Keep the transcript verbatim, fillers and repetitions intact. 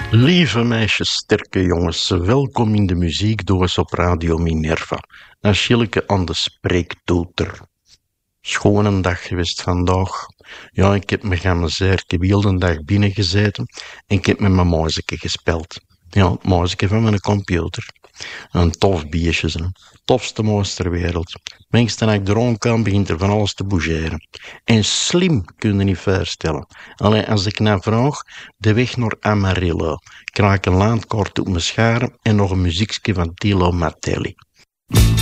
Lieve meisjes, sterke jongens, welkom in de muziekdoos op Radio Minerva. Achilleke aan de spreektoeter. Schoon een dag geweest vandaag. Ja, ik heb me gaan amuseerd. Ik heb heel de dag binnen gezeten en ik heb met mijn muisje gespeeld. Ja, het muisje van mijn computer. Een tof beestje, hè. Tofste muis ter wereld. Meestal als ik erom kan, begint er van alles te bougeren. En slim kun je niet voorstellen. Alleen als ik nou vraag, de weg naar Amarillo, krijg ik een landkaart op mijn scharen en nog een muziekje van Tilo Martelli.